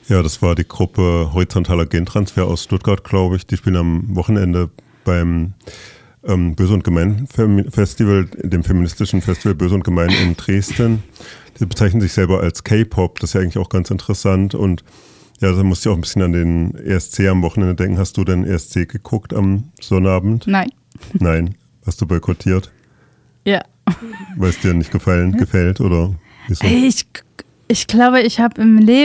Ja, das war die Gruppe Horizontaler Gentransfer aus Stuttgart, glaube ich. Die spielen am Wochenende beim Böse und Gemein Festival, dem feministischen Festival Böse und Gemein in Dresden. Die bezeichnen sich selber als K-Pop. Das ist ja eigentlich auch ganz interessant. Und ja, da musste ich auch ein bisschen an den ESC am Wochenende denken. Hast du denn ESC geguckt am Sonnabend? Nein. Nein. Hast du boykottiert? Ja. Weil es dir nicht gefällt oder wieso? Ich glaube, ich habe im Leben